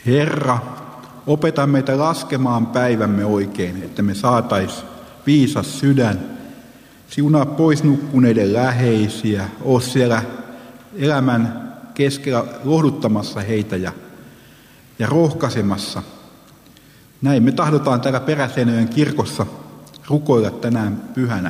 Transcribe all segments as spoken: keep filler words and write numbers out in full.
Herra, opeta meitä laskemaan päivämme oikein, että me saatais viisas sydän. Siunaa pois nukkuneiden läheisiä, oo siellä elämän keskellä lohduttamassa heitä ja, ja rohkaisemassa. Näin me tahdotaan täällä Peräseinäjoen kirkossa rukoilla tänään pyhänä.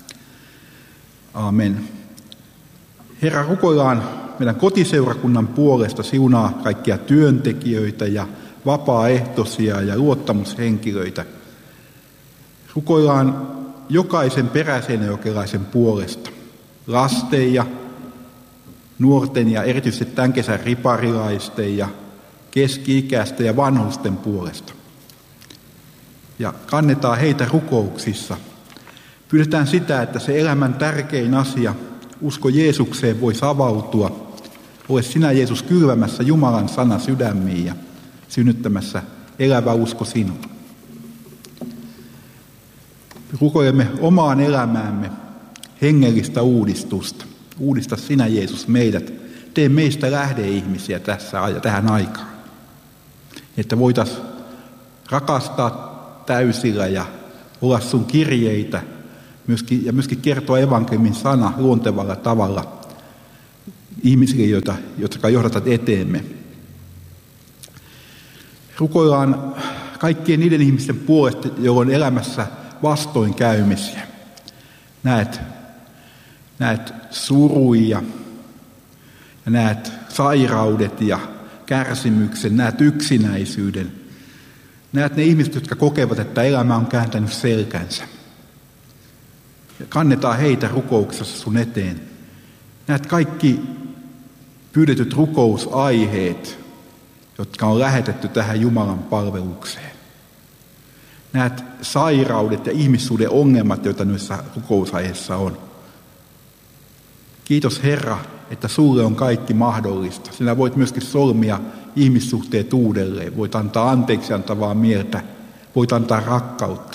Aamen. Herra, rukoillaan meidän kotiseurakunnan puolesta, siunaa kaikkia työntekijöitä ja vapaaehtoisia ja luottamushenkilöitä. Rukoillaan jokaisen peräseinäjokelaisen puolesta, lasten ja nuorten ja erityisesti tämän kesän riparilaisten ja keski-ikäisten ja vanhusten puolesta. Ja kannetaan heitä rukouksissa. Pyydetään sitä, että se elämän tärkein asia, usko Jeesukseen, voi avautua. Ole sinä, Jeesus, kylvämässä Jumalan sana sydämiin ja synnyttämässä elävä usko sinua. Rukoilemme omaan elämäämme hengellistä uudistusta. Uudista sinä, Jeesus, meidät. Tee meistä lähdeihmisiä tässä ja tähän aikaan. Että voitaisiin rakastaa täysillä ja olla sun kirjeitä myöskin, ja myöskin kertoa evankeliumin sana luontevalla tavalla ihmisille, joita, jotka johdatat eteemme. Rukoillaan kaikkien niiden ihmisten puolesta, joilla on elämässä vastoinkäymisiä. Näet, näet suruja ja näet sairaudet ja kärsimyksen, näet yksinäisyyden. Näet ne ihmiset, jotka kokevat, että elämä on kääntänyt selkänsä. Ja kannetaan heitä rukouksessa sun eteen. Näet kaikki pyydetyt rukousaiheet, jotka on lähetetty tähän Jumalan palvelukseen. Näet sairaudet ja ihmissuuden ongelmat, joita noissa rukousaiheissa on. Kiitos Herra, että sulle on kaikki mahdollista. Sinä voit myöskin solmia ihmissuhteet uudelleen. Voit antaa anteeksi antavaa mieltä. Voit antaa rakkautta.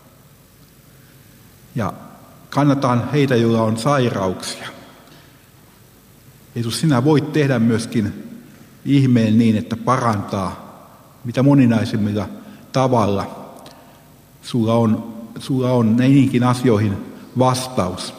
Ja kannataan heitä, joilla on sairauksia. Jeesus, sinä voit tehdä myöskin ihmeen niin, että parantaa mitä moninaisimmilla tavalla. Sulla on, sulla on näihinkin asioihin vastaus.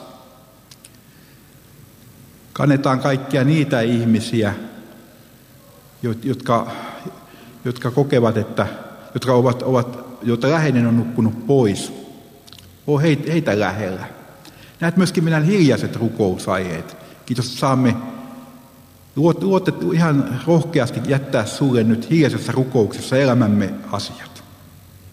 Kannetaan kaikkia niitä ihmisiä, jotka, jotka kokevat, että jotka ovat, ovat, joita läheinen on nukkunut pois. Oo heitä, heitä lähellä. Näet myöskin meidän hiljaiset rukousaiheet. Kiitos, että saamme luotet, ihan rohkeasti jättää sulle nyt hiljaisessa rukouksessa elämämme asiat.